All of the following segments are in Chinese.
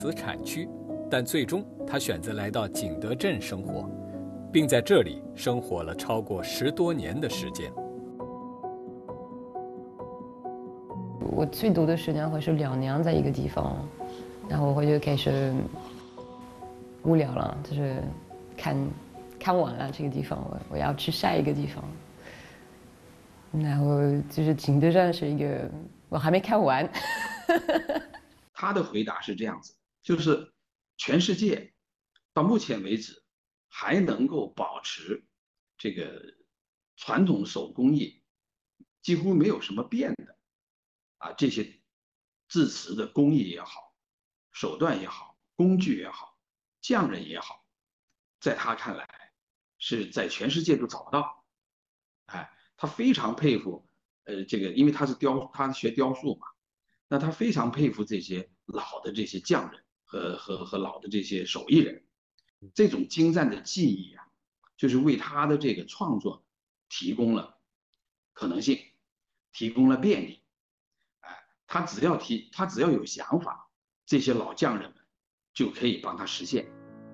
子产区，但最终他选择来到景德镇生活，并在这里生活了超过10多年的时间。 我最多的时间会是2年在一个地方，然后我就开始无聊了，就是看完了这个地方，我要去下一个地方。然后就是景德镇是一个我还没看完。 他的回答是这样子，就是全世界到目前为止还能够保持这个传统手工业几乎没有什么变的这些制瓷的工艺也好，手段也好，工具也好，匠人也好，在他看来是在全世界都找不到。他非常佩服这个，因为他是学雕塑嘛，那他非常佩服这些老的这些匠人和老的这些手艺人，这种精湛的技艺就是为他的这个创作提供了可能性，提供了便利。他只要有想法，这些老匠人们就可以帮他实现。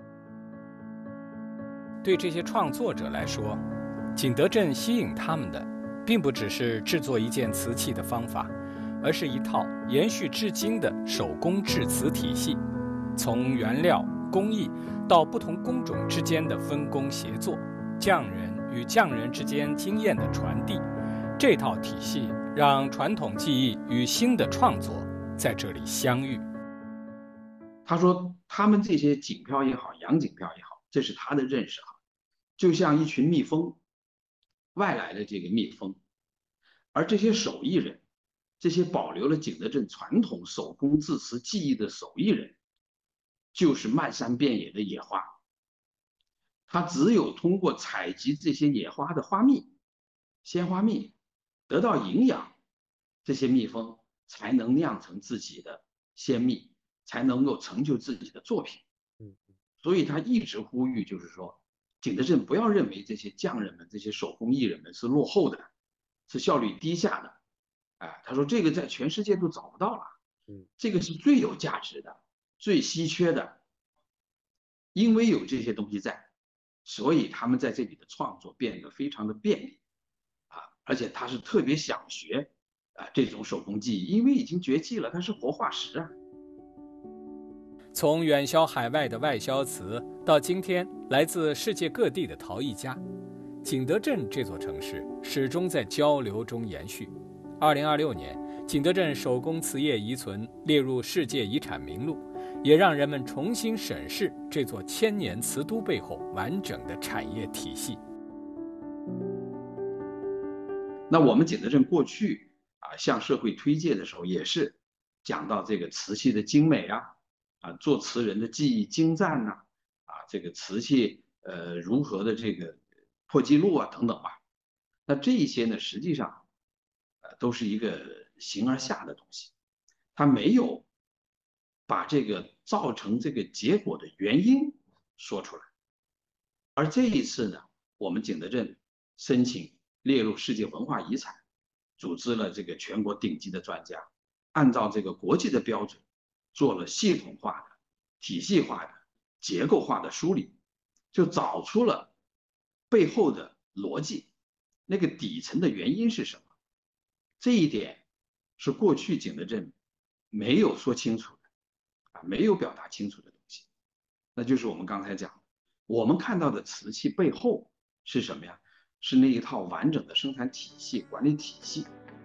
对这些创作者来说，景德镇吸引他们的，并不只是制作一件瓷器的方法，而是一套延续至今的手工制瓷体系，从原料、工艺到不同工种之间的分工协作，匠人与匠人之间经验的传递，这套体系让传统技艺与新的创作在这里相遇。 他说，他们这些锦漂也好，洋锦漂也好，这是他的认识就像一群蜜蜂，外来的这个蜜蜂，而这些手艺人，这些保留了景德镇传统手工制瓷技艺的手艺人，就是漫山遍野的野花。他只有通过采集这些野花的花蜜、鲜花蜜，得到营养，这些蜜蜂才能酿成自己的鲜蜜，才能够成就自己的作品。所以他一直呼吁，就是说，景德镇不要认为这些匠人们、这些手工艺人们是落后的，是效率低下的。他说这个在全世界都找不到了，这个是最有价值的、最稀缺的，因为有这些东西在，所以他们在这里的创作变得非常的便利而且他是特别想学这种手工技艺，因为已经绝迹了，它是活化石从远销海外的外销瓷，到今天来自世界各地的陶艺家，景德镇这座城市始终在交流中延续。2026年，景德镇手工瓷业遗存列入世界遗产名录，也让人们重新审视这座1000年瓷都背后完整的产业体系。 那我们景德镇过去向社会推介的时候，也是讲到这个瓷器的精美做瓷人的技艺精湛这个瓷器如何的这个破纪录等等吧。那这一些呢，实际上都是一个形而下的东西，它没有把这个造成这个结果的原因说出来。而这一次呢，我们景德镇申请列入世界文化遗产，组织了这个全国顶级的专家，按照这个国际的标准，做了系统化的、体系化的、结构化的梳理，就找出了背后的逻辑，那个底层的原因是什么。这一点是过去景德镇没有说清楚的没有表达清楚的东西。那就是我们刚才讲的，我们看到的瓷器背后是什么呀？是那一套完整的生产体系、管理体系。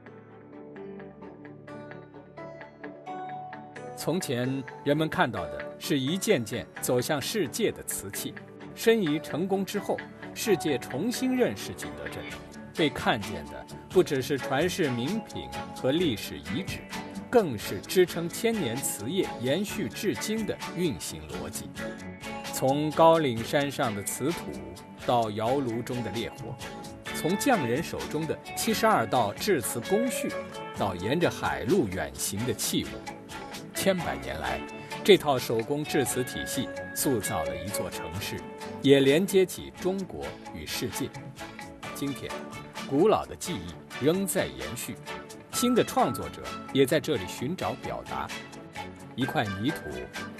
从前人们看到的是一件件走向世界的瓷器，申遗成功之后，世界重新认识景德镇，被看见的不只是传世名品和历史遗址，更是支撑1000年瓷业延续至今的运行逻辑。从高岭山上的瓷土，到窑炉中的烈火，从匠人手中的72道制瓷工序，到沿着海路远行的器物，千百年来，这套手工制瓷体系塑造了一座城市，也连接起中国与世界。今天，古老的技艺仍在延续，新的创作者也在这里寻找表达。一块泥土，